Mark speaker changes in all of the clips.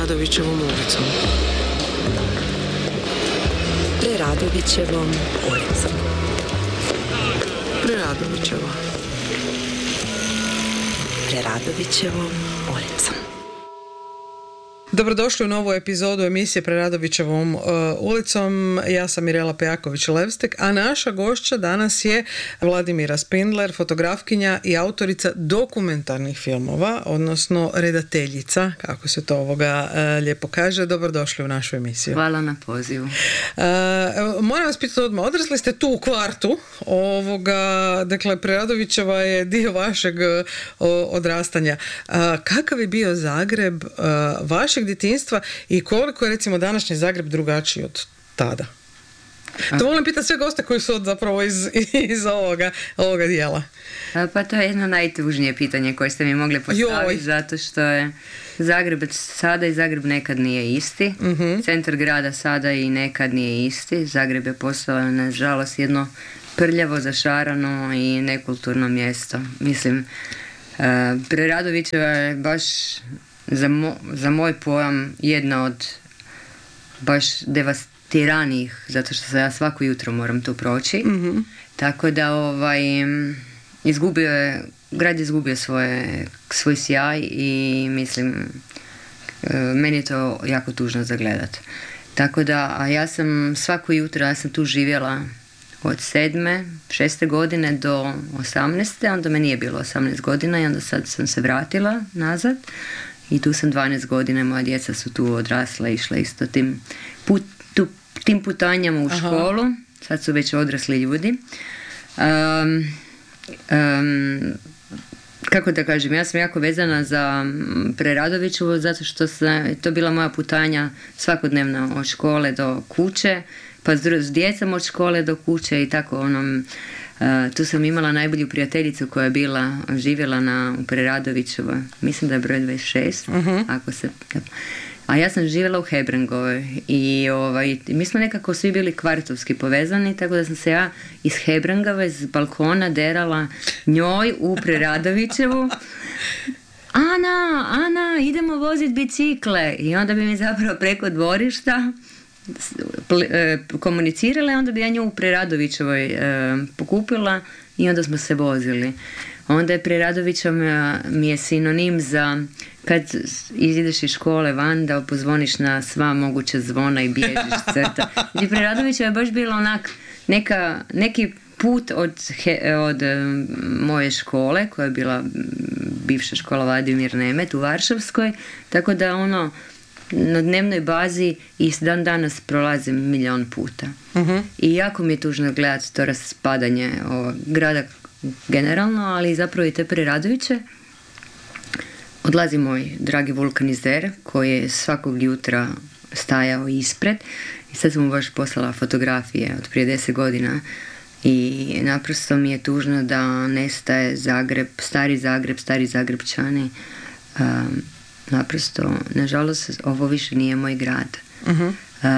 Speaker 1: Preradovićevom ulicom.
Speaker 2: Preradovićevom ulicom.
Speaker 1: Preradovićeva.
Speaker 2: Preradovićevom ulicom.
Speaker 1: Dobrodošli u novu epizodu emisije Preradovićevom ulicom. Ja sam Mirela Pejaković-Levstek, a naša gošća danas je Vladimira Spindler, fotografkinja i autorica dokumentarnih filmova, odnosno redateljica, kako se to lijepo kaže. Dobrodošli u našu emisiju.
Speaker 3: Hvala na pozivu.
Speaker 1: Moram vas pitati odmah, odrasli ste tu u kvartu, dakle Preradovićeva je dio vašeg odrastanja. Kakav je bio Zagreb vašeg djetinjstva i koliko je recimo današnji Zagreb drugačiji od tada? To volim pitati sve goste koji su zapravo iz ovoga dijela.
Speaker 3: Pa to je jedno najtužnije pitanje koje ste mi mogli postaviti, zato što je Zagreb sada i Zagreb nekad nije isti. Uh-huh. Centar grada sada i nekad nije isti. Zagreb je postao, nažalost, jedno prljavo, zašarano i nekulturno mjesto. Mislim, Preradovićeva je baš za moj pojam jedna od baš devastiranijih, zato što se ja svako jutro moram tu proći. Mm-hmm. Tako da grad je izgubio svoj sjaj i mislim, meni je to jako tužno za gledat. Tako da, a ja sam svako jutro, ja sam tu živjela od 6. godine do 18. Onda me nije bilo 18 godina i onda sad sam se vratila nazad. I tu sam 12 godina, moja djeca su tu odrasla, išla isto tim putanjama u školu. Sad su već odrasli ljudi. Kako da kažem, ja sam jako vezana za Preradovićevu zato što to bila moja putanja svakodnevna od škole do kuće, pa s djecom od škole do kuće i tako tu sam imala najbolju prijateljicu koja je živjela u Preradovićevoj, mislim da je broj 26, a ja sam živjela u Hebrangovoj i mi smo nekako svi bili kvartovski povezani, tako da sam se ja iz Hebrangove s balkona derala njoj u Preradovićevu. Ana, idemo voziti bicikle. I onda bi mi zapravo preko dvorišta komunicirala i onda bi ja nju u Preradovićevoj pokupila i onda smo se vozili. Onda je Preradovićeva mi je sinonim za kad ideš iz škole van da pozvoniš na sva moguća zvona i bježiš crta. I Preradovićeva je baš bila onak neki put od moje škole koja je bila bivša škola Vladimir Nemet u Varšavskoj, tako da na dnevnoj bazi i dan danas prolazim 1.000.000 puta. Uh-huh. I jako mi je tužno gledati to raspadanje grada generalno, ali zapravo i te Preradoviće. Odlazi moj dragi vulkanizer koji je svakog jutra stajao ispred i sad sam mu baš poslala fotografije od prije 10 godina i naprosto mi je tužno da nestaje Zagreb, stari Zagrebčani. Naprosto, nažalost, ovo više nije moj grad. Uh-huh.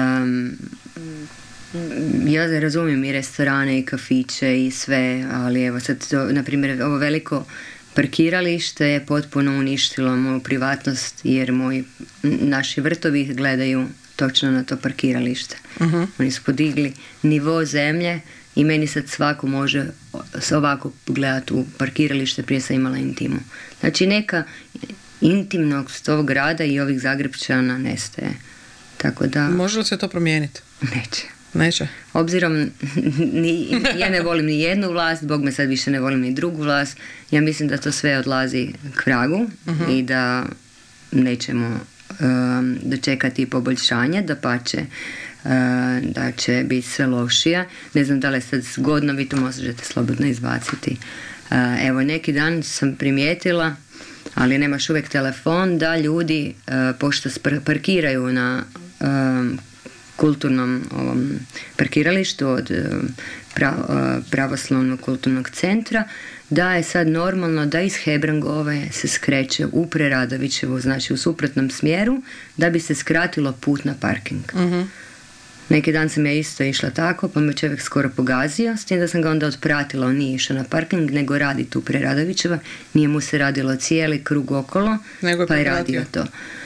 Speaker 3: Ja razumijem i restorane i kafiće i sve, ali evo sad to, na primjer, ovo veliko parkiralište je potpuno uništilo moju privatnost jer naši vrtovi gledaju točno na to parkiralište. Uh-huh. Oni su podigli nivo zemlje i meni sad svako može ovako gledati u parkiralište, prije sam imala intimu. Znači neka intimnost ovog grada i ovih Zagrebčana nestaje. Tako da...
Speaker 1: Može li se to promijeniti? Neće.
Speaker 3: Obzirom, ja ne volim ni jednu vlast, Bog me sad više ne volim ni drugu vlast, ja mislim da to sve odlazi k vragu. Uh-huh. I da nećemo dočekati poboljšanje, dapače, da će biti sve lošije. Ne znam da li je sad zgodno, vi to možete slobodno izbaciti. Evo, neki dan sam primijetila, ali nemaš uvijek telefon, da ljudi pošto parkiraju na kulturnom parkiralištu od pravoslavnog kulturnog centra, da je sad normalno da iz Hebrangove se skreće u Preradovićevu, znači u suprotnom smjeru, da bi se skratilo put na parking. Uh-huh. Neki dan sam ja isto išla tako, pa me čovjek skoro pogazio, s tim da sam ga onda otpratila, on nije išao na parking, nego radi tu Preradovićeva, nije mu se radilo cijeli krug okolo, pa je radio to.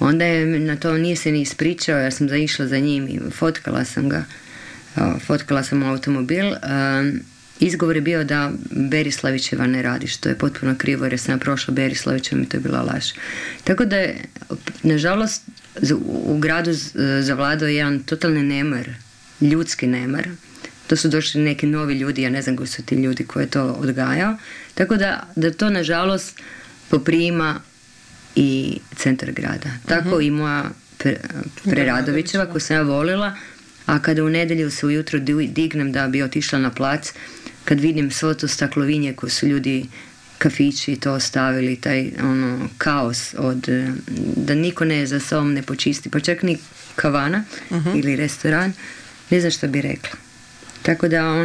Speaker 3: Onda je na to nije se ni ispričao, ja sam išla za njim i fotkala sam ga. Fotkala sam automobil. Izgovor je bio da Berislavićeva ne radi, što je potpuno krivo jer sam prošla Berislavićevom i to je bila laž. Tako da je, nažalost, u gradu zavladao jedan totalni nemar, ljudski nemar. To su došli neki novi ljudi, ja ne znam koji su ti ljudi koji je to odgajao. Tako da to, nažalost, poprima i centar grada. Tako i moja Preradovićeva, koju sam ja volila, a kada u nedjelju se ujutro dignem da bi otišla na plac, kad vidim svo to staklovinje koje su ljudi, kafići to ostavili, taj kaos da niko za sobom ne počisti, pa čak ni kavana ili restoran, ne znam što bi rekla. Tako da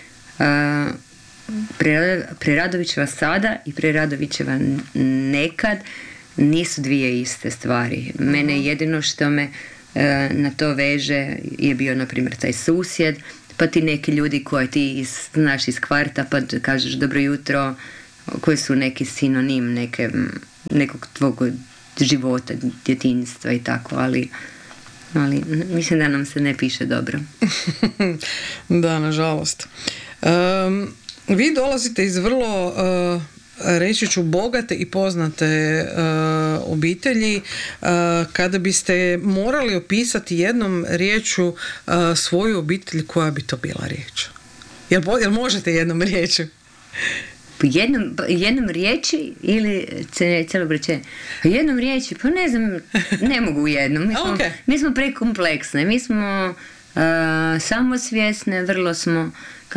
Speaker 3: Preradovićeva sada i Preradovićeva nekad nisu dvije iste stvari. Mene jedino što me na to veže je bio, na primjer, taj susjed, pa ti neki ljudi koje ti znaš iz kvarta, pa kažeš dobro jutro, koji su neki sinonim nekog tvog života, djetinjstva i tako, ali mislim da nam se ne piše dobro.
Speaker 1: Da, nažalost. Vi dolazite iz vrlo, reći ću, bogate i poznate obitelji. Kada biste morali opisati jednom riječju svoju obitelj, koja bi to bila riječ? Jel možete jednom riječju?
Speaker 3: Jednom riječi ili cijelo rečenje? Jednom riječi, pa ne znam, ne mogu jednom. Mi smo prekompleksne, mi smo samosvjesne, vrlo smo,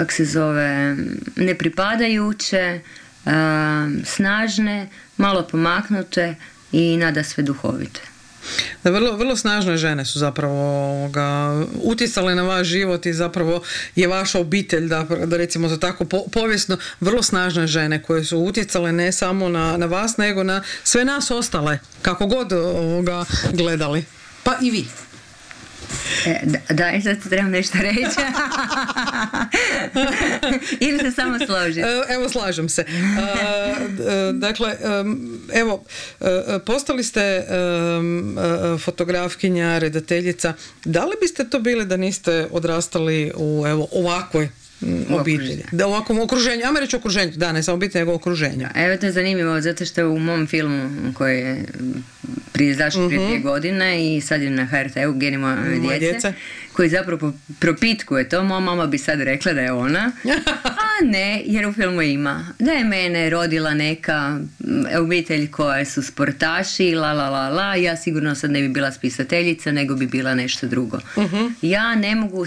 Speaker 3: nepripadajuće, snažne, malo pomaknute i nadasve duhovite.
Speaker 1: Da, vrlo snažne žene su zapravo utjecale na vaš život i zapravo je vaša obitelj, da recimo to tako povijesno, vrlo snažne žene koje su utjecale ne samo na vas, nego na sve nas ostale, kako god gledali. Pa i vi.
Speaker 3: Da, sad trebam nešto reći. Ili se samo složiti?
Speaker 1: Evo, slažem se. Dakle, evo, postali ste fotografkinja, redateljica. Da li biste to bili da niste odrastali u ovakvoj obitelji? Da, u ovakvom okruženju, ajmo reći okruženju, da, ne samo obitelj, nego okruženju.
Speaker 3: Evo, to je zanimljivo, zato što u mom filmu koji je izašao prije 2 godine i sad je na HRT-u, Geni moje djece, koji zapravo propitkuje to. Moja mama bi sad rekla da je ona, a ne, jer u filmu ima da je mene rodila neka obitelj koja su sportaši, ja sigurno sad ne bi bila spisateljica, nego bi bila nešto drugo. Ja ne mogu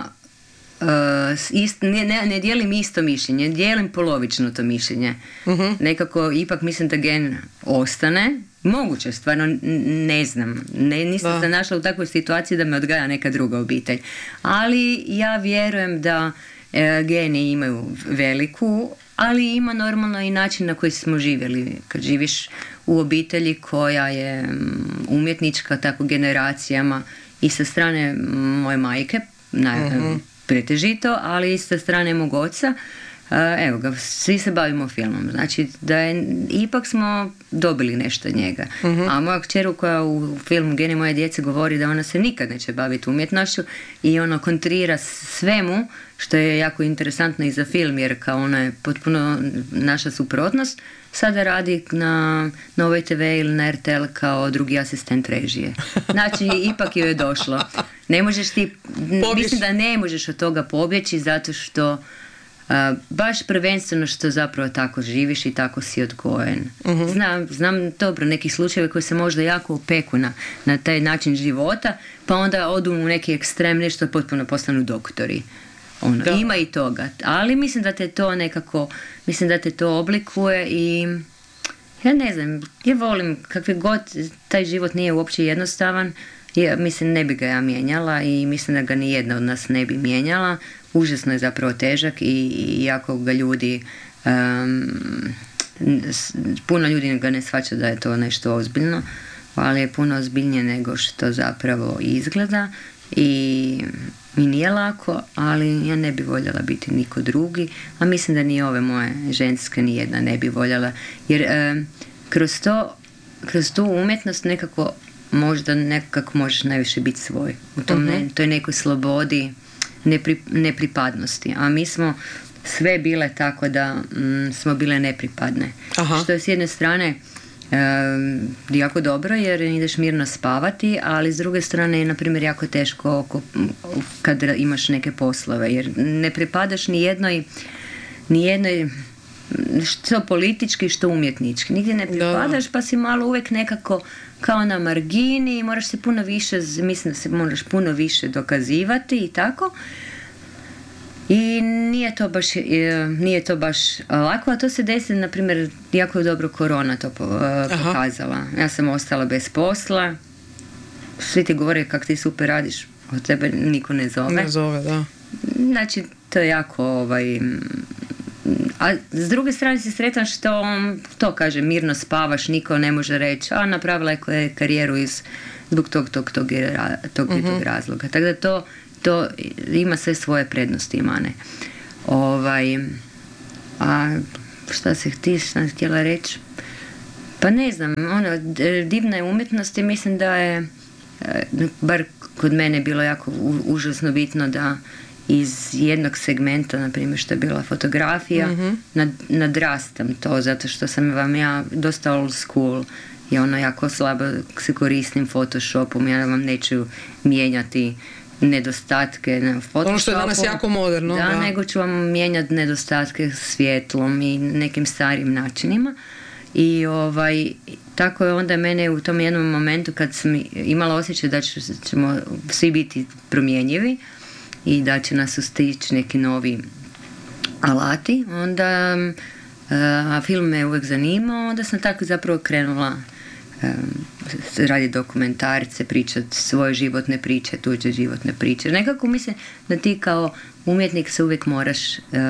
Speaker 3: ne dijelim isto mišljenje, dijelim polovično to mišljenje. Nekako ipak mislim da gen ostane. Moguće, stvarno ne znam. Nisam se našla u takvoj situaciji da me odgaja neka druga obitelj. Ali ja vjerujem da geni imaju veliku, ali ima normalno i način na koji smo živjeli. Kad živiš u obitelji koja je umjetnička, tako generacijama, i sa strane moje majke, pretežito, ali i sa strane mog oca, evo ga, svi se bavimo filmom. Znači da ipak smo dobili nešto od njega. A moja kćer koja u filmu Geni moje djece govori da ona se nikad neće baviti umjetnošću i ono kontrira svemu, što je jako interesantno i za film, jer kao ona je potpuno naša suprotnost, sada radi na Novoj TV ili na RTL kao drugi asistent režije. Znači ipak joj je došlo. Ne možeš ti, mislim da ne možeš od toga pobjeći, zato što baš prvenstveno što zapravo tako živiš i tako si odgojen. Znam dobro nekih slučajeva koji se možda jako opeku na taj način života, pa onda odu u neki ekstrem, nešto potpuno postanu doktori. Ima i toga, ali mislim da te to nekako, mislim da te to oblikuje i ja ne znam, ja volim kakve god, taj život nije uopće jednostavan. Ja mislim ne bi ga ja mijenjala i mislim da ga ni jedna od nas ne bi mijenjala. Užasno je zapravo težak i jako ga ljudi, puno ljudi ga ne shvaća da je to nešto ozbiljno, ali je puno ozbiljnije nego što zapravo izgleda i nije lako, ali ja ne bi voljela biti niko drugi, a mislim da ni ove moje ženske ni jedna ne bi voljela, jer kroz tu umjetnost nekako možda nekako možeš najviše biti svoj. U tom toj nekoj slobodi, nepripadnosti. A mi smo sve bile tako da smo bile nepripadne.
Speaker 1: Aha.
Speaker 3: Što je s jedne strane jako dobro jer ideš mirno spavati, ali s druge strane je na primjer jako teško kad imaš neke poslove jer ne pripadaš ni jednoj što politički, što umjetnički. Nigdje ne pripadaš, pa si malo uvijek nekako kao na margini, moraš se puno više, mislim da se moraš puno više dokazivati i tako. I nije to baš lako, a to se desi, na primjer, jako je dobro korona to pokazala. Ja sam ostala bez posla, svi ti govore kako ti super radiš, od tebe niko ne zove.
Speaker 1: Ne zove, da.
Speaker 3: Znači, to je jako a s druge strane si sretan što to kaže, mirno spavaš, niko ne može reći, a napravila je karijeru zbog tog razloga. Tako da to ima sve svoje prednosti i mane. A šta sam htjela reći? Pa ne znam, divna je umjetnost i mislim da je, bar kod mene bilo jako užasno bitno da iz jednog segmenta, na primjer što je bila fotografija, nadrastam to, zato što sam vam ja dosta old school i jako slabo se koristim Photoshopom, ja vam neću mijenjati nedostatke na Photoshopu.
Speaker 1: Ono što je danas jako moderno.
Speaker 3: Da, nego ću vam mijenjati nedostatke svjetlom i nekim starim načinima. I tako je onda mene u tom jednom momentu kad sam imala osjećaj da ćemo svi biti promjenjivi i da će nas ustići neki novi alati, onda a film me uvijek zanimao, onda sam tako zapravo krenula raditi dokumentarce, pričati svoje životne priče, tuđe životne priče. Nekako mislim da ti kao umjetnik se uvijek moraš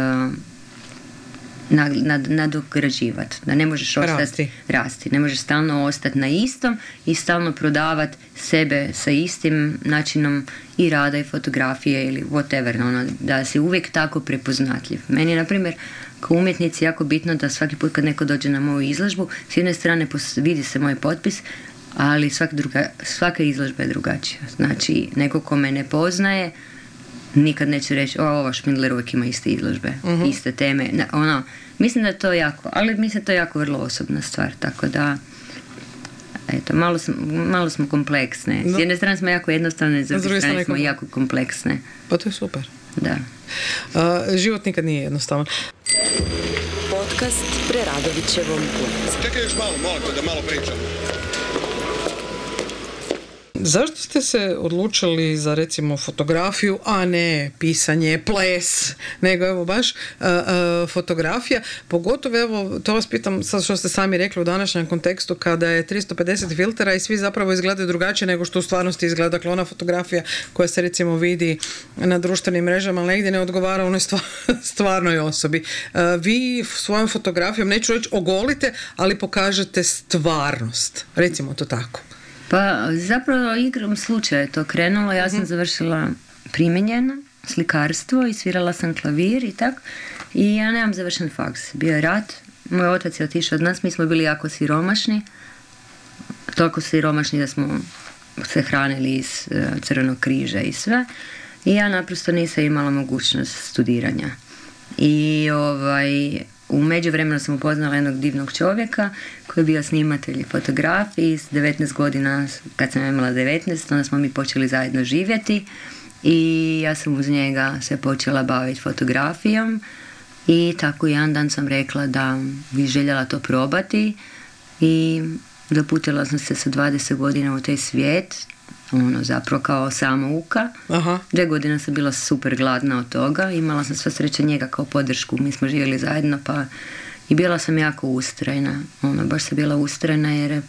Speaker 3: nadograđivati, da ne možeš rasti, ne možeš stalno ostati na istom i stalno prodavati sebe sa istim načinom i rada i fotografije ili whatever, da si uvijek tako prepoznatljiv. Meni je, na primjer, kao umjetnici jako bitno da svaki put kad neko dođe na moju izložbu, s jedne strane vidi se moj potpis, ali svaka izložba je drugačija. Znači, neko ko me ne poznaje nikad neće reći, ova Špindler uvijek ima iste izložbe, iste teme. Mislim da je to jako, ali mislim da je to jako vrlo osobna stvar, tako da eto, malo smo kompleksne. S jedne strane smo jako jednostavne, s druge strane smo jako kompleksne.
Speaker 1: Pa to je super.
Speaker 3: Da.
Speaker 1: Život nikad nije jednostavan.
Speaker 2: Podcast Preradovićevom ulicom.
Speaker 4: Čekaj još malo, molim te, da malo pričam.
Speaker 1: Zašto ste se odlučili za, recimo, fotografiju, a ne pisanje, ples, nego evo baš fotografija, pogotovo, evo, to vas pitam sad što ste sami rekli u današnjem kontekstu, kada je 350 filtera i svi zapravo izgledaju drugačije nego što u stvarnosti izgleda. Dakle, ona fotografija koja se, recimo, vidi na društvenim mrežama, ali negdje ne odgovara onoj stvarnoj osobi. Vi svojom fotografijom, neću reći ogolite, ali pokažete stvarnost, recimo to tako.
Speaker 3: Pa zapravo igrom slučaja je to krenulo. Ja sam završila primijenjeno slikarstvo i svirala sam klavir i tako. I ja nemam završen faks. Bio je rat. Moj otac je otišao od nas. Mi smo bili jako siromašni. Toliko siromašni da smo se hranili iz Crvenog križa i sve. I ja naprosto nisam imala mogućnost studiranja. I u međuvremenu sam upoznala jednog divnog čovjeka koji je bio snimatelj i fotograf i s 19 godina, kad sam imala 19, onda smo mi počeli zajedno živjeti i ja sam uz njega se počela baviti fotografijom i tako jedan dan sam rekla da bi željela to probati i doputila sam se sa 20 godina u taj svijet, zapravo kao samouka. Aha. 2 godine sam bila super gladna od toga, imala sam sva sreća njega kao podršku, mi smo živjeli zajedno i bila sam jako ustrajna, baš sam bila ustrajna jer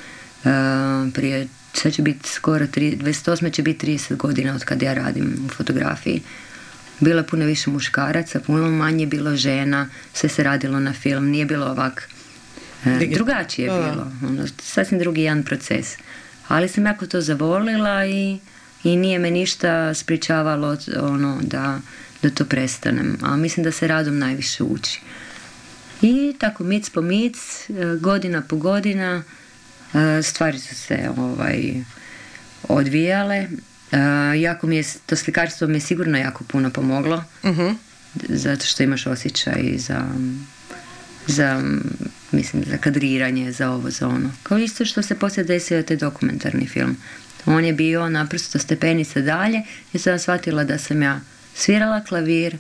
Speaker 3: prije, sad će biti skoro 28. će biti 30 godina od kad ja radim u fotografiji. Bilo je puno više muškaraca, puno manje bilo žena, sve se radilo na film, nije bilo ovak, drugačije je bilo, sasvim drugi jedan proces. Ali sam jako to zavolila i nije me ništa sprječavalo da to prestanem. A mislim da se radom najviše uči. I tako mic po mic, godina po godina, stvari su se odvijale. Jako mi je, to slikarstvo mi je sigurno jako puno pomoglo, zato što imaš osjećaj za kadriranje, za ovo, za ono. Kao isto što se poslije desio taj dokumentarni film. On je bio naprosto stepenica dalje, jer sam shvatila da sam ja svirala klavir,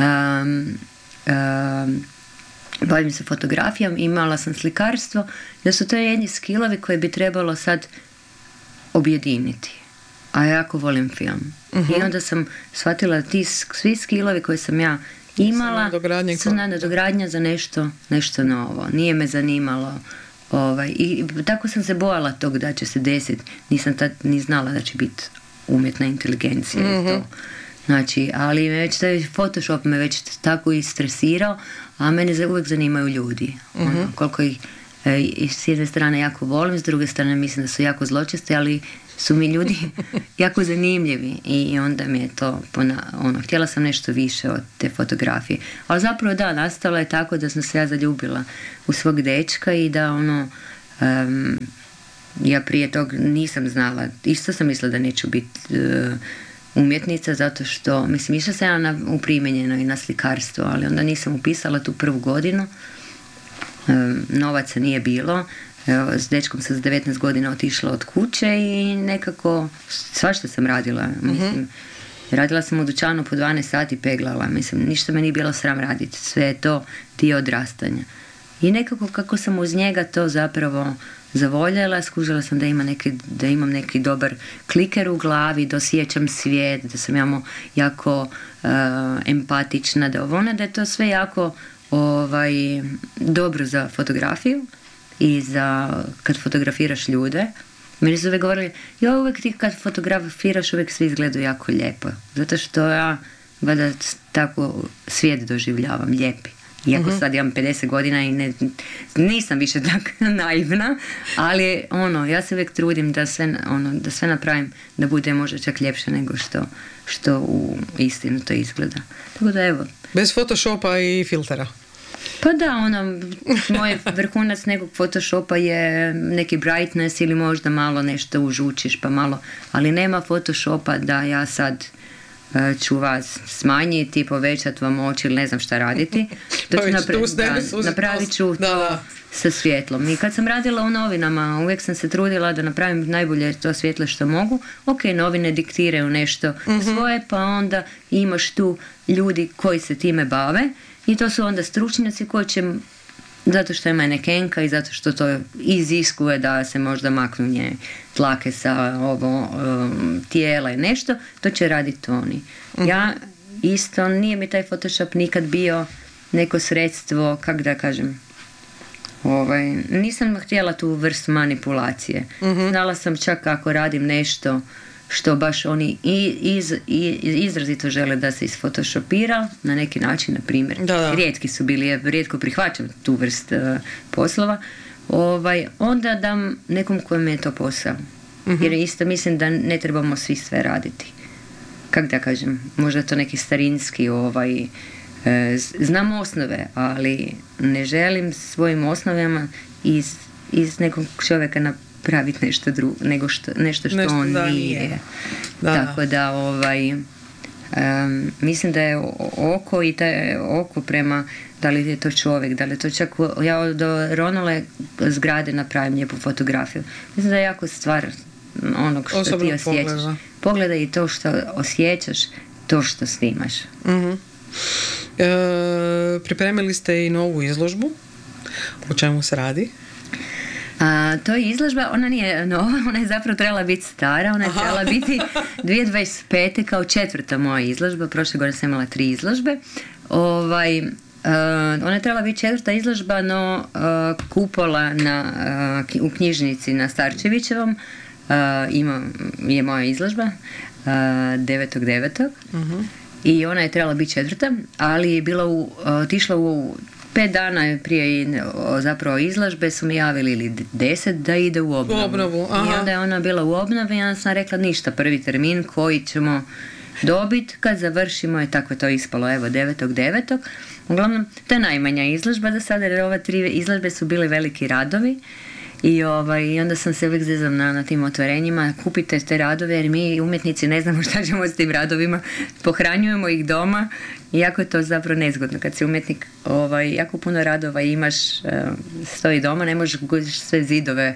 Speaker 3: bavim se fotografijom, imala sam slikarstvo, da su to jedni skillovi koje bi trebalo sad objediniti. A ja jako volim film. I onda sam shvatila ti svi skillovi koje sam ja imala su nadogradnja za nešto novo. Nije me zanimalo. I tako sam se bojala tog da će se desiti. Nisam tad ni znala da će biti umjetna inteligencija i to. Znači, ali već taj Photoshop me već tako istresirao, a mene uvijek zanimaju ljudi. Koliko ih s jedne strane jako volim, s druge strane mislim da su jako zločesti, ali su mi ljudi jako zanimljivi i onda mi je to htjela sam nešto više od te fotografije. Ali zapravo da, nastalo je tako da sam se ja zaljubila u svog dečka i da ja prije tog nisam znala, isto sam mislila da neću biti umjetnica, zato što, išla sam ja u primenjeno i na slikarstvo, ali onda nisam upisala tu prvu godinu, novaca nije bilo. S dečkom sam s 19 godina otišla od kuće i nekako svašta sam radila. Radila sam u dućanu po 12 sati, peglala. Ništa me nije bilo sram raditi. Sve je to dio odrastanja. I nekako kako sam uz njega to zapravo zavoljela, skužila sam da imam neki dobar kliker u glavi, da osjećam svijet, da sam jako empatična, da je to sve jako dobro za fotografiju i za kad fotografiraš ljude. Meni su uvijek govorili, uvijek ti kad fotografiraš uvijek svi izgledaju jako lijepo, zato što ja valjda tako svijet doživljavam lijepi. Iako sad imam 50 godina i nisam više tako naivna, ali ja se uvijek trudim da sve napravim da bude možda čak ljepše nego što u istinu to izgleda. Tako da evo.
Speaker 1: Bez Photoshopa i filtera.
Speaker 3: Pa da, moj vrhunac nekog Photoshopa je neki brightness ili možda malo nešto užučiš pa malo, ali nema Photoshopa da ja sad ću vas smanjiti, povećati vam oči ili ne znam šta raditi. Napravit ću to sa svjetlom. I kad sam radila u novinama, uvijek sam se trudila da napravim najbolje to svjetlo što mogu. Ok, novine diktiraju nešto svoje, pa onda imaš tu ljudi koji se time bave i to su onda stručnjaci koji će, zato što je manekenka i zato što to iziskuje da se možda maknu nje tlake sa tijela i nešto, to će raditi oni. Ja isto, nije mi taj Photoshop nikad bio neko sredstvo, kako da kažem, nisam htjela tu vrstu manipulacije. Znala sam čak ako radim nešto što baš oni izrazito žele da se isfotoshopira na neki način, na primjer. Rijetki su bili, rijetko prihvaćam tu vrst poslova, onda dam nekom kojem je to posao. Jer isto mislim da ne trebamo svi sve raditi. Kako da kažem, možda to neki starinski znam osnove, ali ne želim svojim osnovama iz nekog čovjeka napraviti nešto drugo, nešto što on nije. Tako da mislim da je oko i taj oko prema da li je to čovjek, da li je to čak ja od ronule zgrade napravim lijepu fotografiju. Mislim da je jako stvar onog što osobno ti osjećaš. Pogledaj i to što osjećaš, to što snimaš.
Speaker 1: Pripremili ste i novu izložbu. O čemu se radi?
Speaker 3: To je izložba, ona nije nova, ona je zapravo trebala biti stara, ona je trebala biti 2025. kao 4. moja izložba, prošle godine sam imala 3 izložbe. Ona je trebala biti 4. izložba, no kupola u knjižnici na Starčevićevom je moja izložba 9.9. I ona je trebala biti 4. ali je bila otišla u 5 dana prije zapravo izložbe su mi javili ili 10 da ide u obnovu. I onda je ona bila u obnovi i onda sam rekla ništa, prvi termin koji ćemo dobiti kad završimo je tako to ispalo, evo 9.9. Uglavnom, to je najmanja izložba do sada jer ove 3 izložbe su bili veliki radovi I onda sam se uvijek zezam na tim otvorenjima, kupite te radove jer mi umjetnici ne znamo šta ćemo s tim radovima, pohranjujemo ih doma i jako je to zapravo nezgodno kad si umjetnik, jako puno radova imaš, stoji doma, ne možeš sve zidove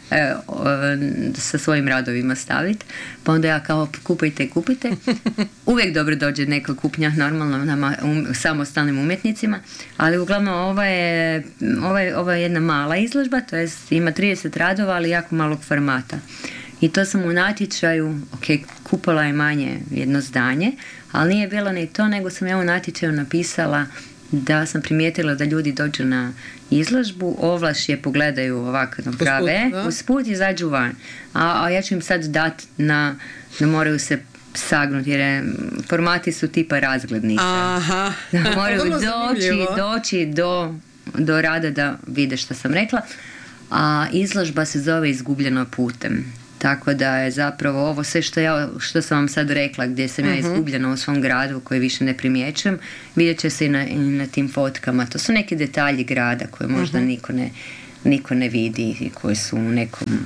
Speaker 3: sa svojim radovima staviti, pa onda ja kao kupite. Uvijek dobro dođe neka kupnja, normalno nama samostalnim umjetnicima, ali uglavnom ova je jedna mala izložba, to jest ima 30 radova, ali jako malog formata. I to sam u natječaju, kupola je manje jedno zdanje, ali nije bilo ni to, nego sam ja u natječaju napisala da sam primijetila da ljudi dođu na izložbu, ovlaš je pogledaju ovako naprave, usput izađu van. A ja ću im sad dati da moraju se sagnuti, jer formati su tipa razglednice.
Speaker 1: Aha.
Speaker 3: Da moraju doći do rada da vide što sam rekla. A izložba se zove Izgubljeno putem. Tako da je zapravo ovo sve što sam vam sad rekla, gdje sam ja izgubljena u svom gradu koji više ne primjećujem, vidjet će se i na tim fotkama. To su neki detalji grada koje možda niko ne vidi i koji su u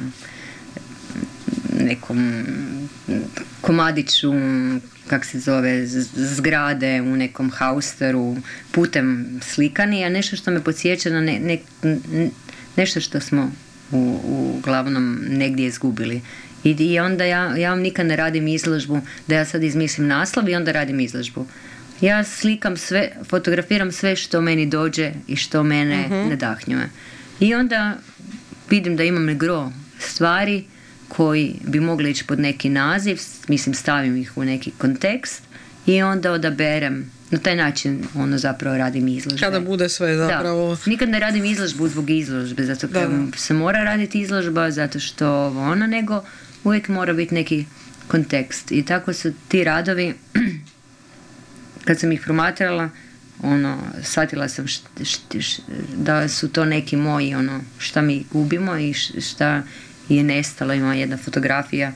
Speaker 3: nekom komadiću, kak se zove, zgrade u nekom hausteru, putem slikani, a nešto što me podsjeća na nešto što smo uglavnom negdje izgubili. I onda ja vam nikad ne radim izložbu da ja sad izmislim naslov i onda radim izložbu. Ja slikam sve, fotografiram sve što meni dođe i što mene nadahnjuje. I onda vidim da imam gro stvari koji bi mogli ići pod neki naziv, mislim stavim ih u neki kontekst i onda odaberem. Na taj način zapravo radim izložbe.
Speaker 1: Kada bude sve zapravo...
Speaker 3: Da. Nikad ne radim izložbu zbog izložbe, zato kad se mora raditi izložba, zato što nego uvijek mora biti neki kontekst. I tako su ti radovi, kad sam ih promatrala, shvatila sam da su to neki moji, šta mi gubimo i šta je nestalo. Ima jedna fotografija,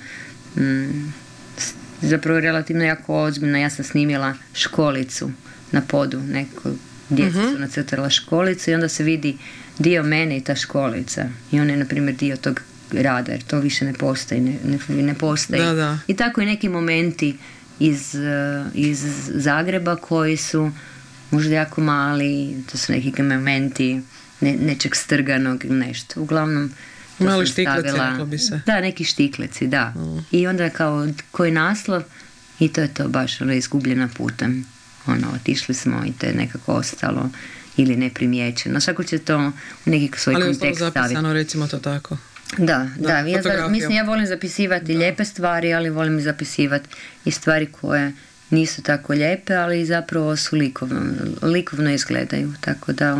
Speaker 3: zapravo relativno jako ozbiljno. Ja sam snimila školicu na podu, djeca su nacrtala školicu i onda se vidi dio mene i ta školica i on je na primjer dio tog rada, jer to više ne postoji, ne postoji.
Speaker 1: Da.
Speaker 3: I tako i neki momenti iz Zagreba koji su možda jako mali, to su neki momenti nečeg strganog ili nešto. Uglavnom
Speaker 1: mali štikleci, reklo bi se.
Speaker 3: Da, neki štikleci, da. I onda kao koji naslov i to je to baš Izgubljena putem. Otišli smo i to je nekako ostalo ili neprimjećeno. Svako će to u neki svoj kontekst staviti. Ali je zapisano,
Speaker 1: recimo to tako.
Speaker 3: Da. Ja volim zapisivati lijepe stvari, ali volim zapisivati i stvari koje nisu tako lijepe, ali zapravo su likovno izgledaju. Tako da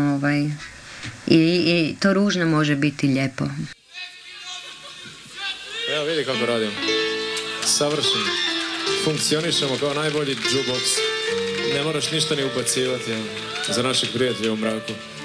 Speaker 3: i to ružno može biti lijepo.
Speaker 5: Evo vidi kako radim. Savršeno. Funkcionišemo kao najbolji jukebox. Ne moraš ništa ni ubacivati za naših prijatelja u mraku.